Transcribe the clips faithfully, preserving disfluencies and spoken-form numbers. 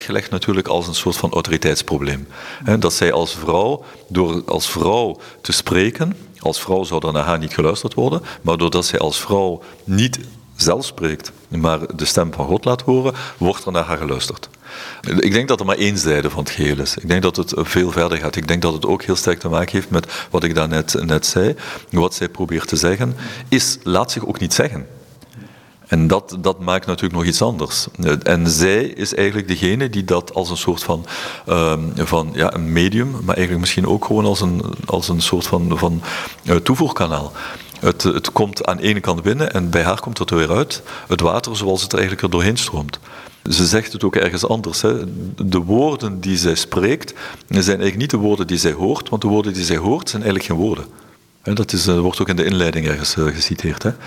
gelegd natuurlijk als een soort van autoriteitsprobleem. He, dat zij als vrouw, door als vrouw te spreken, als vrouw zou er naar haar niet geluisterd worden, maar doordat zij als vrouw niet zelf spreekt, maar de stem van God laat horen, wordt er naar haar geluisterd. Ik denk dat er maar één zijde van het geheel is. Ik denk dat het veel verder gaat. Ik denk dat het ook heel sterk te maken heeft met wat ik daarnet net zei. Wat zij probeert te zeggen, is, laat zich ook niet zeggen. En dat, dat maakt natuurlijk nog iets anders. En zij is eigenlijk degene die dat als een soort van, uh, van ja, een medium, maar eigenlijk misschien ook gewoon als een, als een soort van, van uh, toevoerkanaal. Het, het komt aan de ene kant binnen en bij haar komt het er weer uit. Het water zoals het er eigenlijk er doorheen stroomt. Ze zegt het ook ergens anders. Hè. De woorden die zij spreekt zijn eigenlijk niet de woorden die zij hoort, want de woorden die zij hoort zijn eigenlijk geen woorden. Dat is, wordt ook in de inleiding ergens uh, geciteerd. Hè.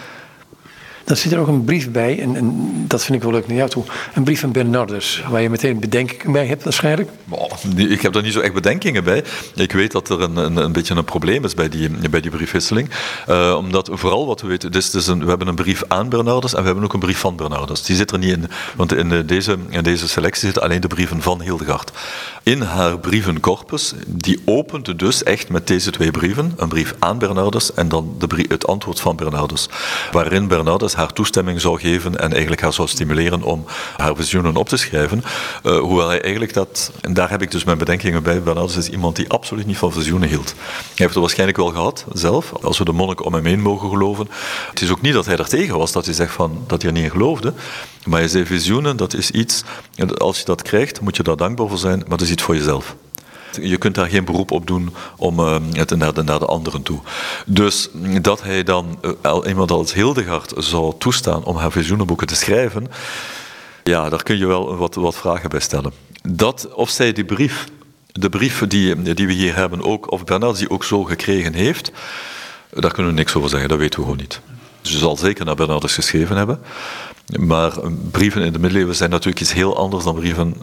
Dan zit er ook een brief bij, en, en dat vind ik wel leuk naar jou toe. Een brief van Bernardus, waar je meteen bedenkingen bij hebt waarschijnlijk. Oh, ik heb daar niet zo echt bedenkingen bij. Ik weet dat er een, een, een beetje een probleem is bij die, bij die briefwisseling. Uh, omdat vooral wat we weten, dus, dus een, we hebben een brief aan Bernardus en we hebben ook een brief van Bernardus. Die zit er niet in, want in deze, in deze selectie zitten alleen de brieven van Hildegard. In haar brievencorpus, die opent dus echt met deze twee brieven. Een brief aan Bernardus en dan de brief, het antwoord van Bernardus. Waarin Bernardus haar toestemming zou geven en eigenlijk haar zou stimuleren om haar visioenen op te schrijven. Uh, hoewel hij eigenlijk dat, en daar heb ik dus mijn bedenkingen bij, Bernardus is iemand die absoluut niet van visioenen hield. Hij heeft er waarschijnlijk wel gehad, zelf, als we de monnik om hem heen mogen geloven. Het is ook niet dat hij er tegen was, dat hij zegt van, dat hij er niet in geloofde. Maar hij zei, visioenen, dat is iets, als je dat krijgt, moet je daar dankbaar voor zijn, maar dat is iets voor jezelf. Je kunt daar geen beroep op doen om uh, het naar de, naar de anderen toe. Dus dat hij dan uh, iemand als Hildegard zou toestaan om haar visioenenboeken te schrijven, ja, daar kun je wel wat, wat vragen bij stellen. Dat of zij die brief, de brief die, die we hier hebben, ook, of Bernardus die ook zo gekregen heeft, daar kunnen we niks over zeggen, dat weten we gewoon niet. Ze zal zeker naar Bernardus geschreven hebben, maar brieven in de middeleeuwen zijn natuurlijk iets heel anders dan brieven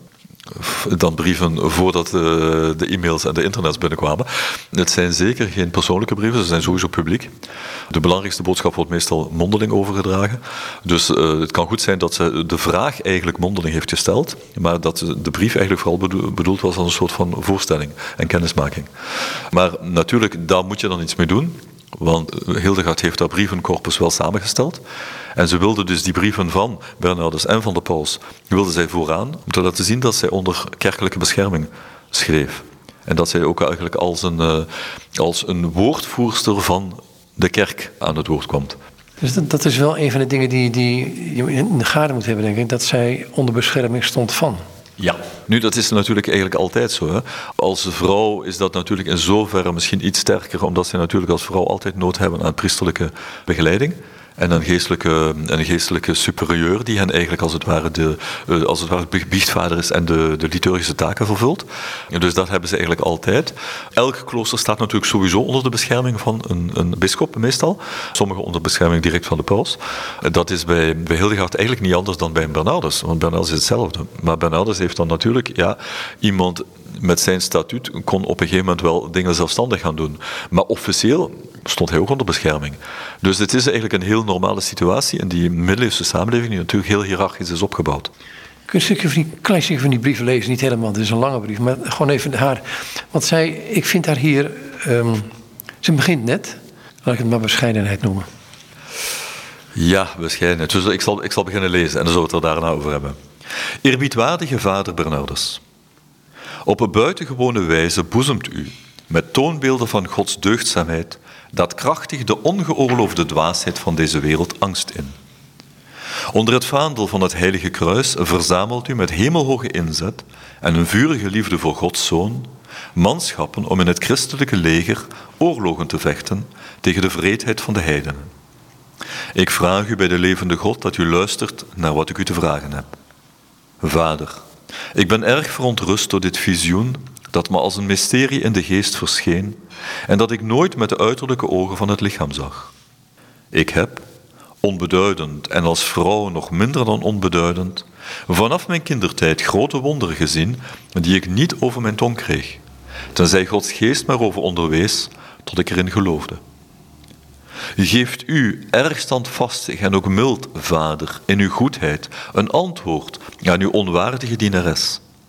dan brieven voordat de, de e-mails en de internets binnenkwamen. Het zijn zeker geen persoonlijke brieven, ze zijn sowieso publiek. De belangrijkste boodschap wordt meestal mondeling overgedragen. Dus uh, het kan goed zijn dat ze de vraag eigenlijk mondeling heeft gesteld, maar dat de brief eigenlijk vooral bedo- bedoeld was als een soort van voorstelling en kennismaking. Maar natuurlijk, daar moet je dan iets mee doen. Want Hildegard heeft haar brievencorpus wel samengesteld. En ze wilde dus die brieven van Bernardus en van de paus, wilde zij vooraan, om te laten zien dat zij onder kerkelijke bescherming schreef. En dat zij ook eigenlijk als een, uh, als een woordvoerster van de kerk aan het woord kwam. Dus dat, dat is wel een van de dingen die, die je in de gaten moet hebben, denk ik, dat zij onder bescherming stond van. Ja, nu dat is natuurlijk eigenlijk altijd zo. Hè. Als vrouw is dat natuurlijk in zoverre misschien iets sterker, omdat zij natuurlijk als vrouw altijd nood hebben aan priesterlijke begeleiding. En een geestelijke, een geestelijke superieur die hen eigenlijk als het ware de, als het ware biechtvader is en de, de liturgische taken vervult. Dus dat hebben ze eigenlijk altijd. Elk klooster staat natuurlijk sowieso onder de bescherming van een, een bisschop meestal. Sommigen onder bescherming direct van de paus. Dat is bij, bij Hildegard eigenlijk niet anders dan bij Bernardus, want Bernardus is hetzelfde. Maar Bernardus heeft dan natuurlijk, ja, iemand met zijn statuut kon op een gegeven moment wel dingen zelfstandig gaan doen. Maar officieel stond hij ook onder bescherming. Dus het is eigenlijk een heel normale situatie in die middeleeuwse samenleving die natuurlijk heel hiërarchisch is opgebouwd. Kun je een stukje van die, klein stukje van die brieven lezen? Niet helemaal, het is een lange brief, maar gewoon even haar. Want zij, ik vind haar hier, um, ze begint net, laat ik het maar bescheidenheid noemen. Ja, bescheidenheid. Dus ik zal, ik zal beginnen lezen en dan zullen we het er daarna over hebben. Eerbiedwaardige vader Bernardus, op een buitengewone wijze boezemt u, met toonbeelden van Gods deugdzaamheid, dat krachtig de ongeoorloofde dwaasheid van deze wereld angst in. Onder het vaandel van het heilige kruis verzamelt u met hemelhoge inzet en een vurige liefde voor Gods Zoon manschappen om in het christelijke leger oorlogen te vechten tegen de wreedheid van de heidenen. Ik vraag u bij de levende God dat u luistert naar wat ik u te vragen heb. Vader, ik ben erg verontrust door dit visioen dat me als een mysterie in de geest verscheen en dat ik nooit met de uiterlijke ogen van het lichaam zag. Ik heb, onbeduidend en als vrouw nog minder dan onbeduidend, vanaf mijn kindertijd grote wonderen gezien die ik niet over mijn tong kreeg, tenzij Gods geest mij over onderwees tot ik erin geloofde. Geeft u, erg standvastig en ook mild, Vader, in uw goedheid, een antwoord aan uw onwaardige dienares.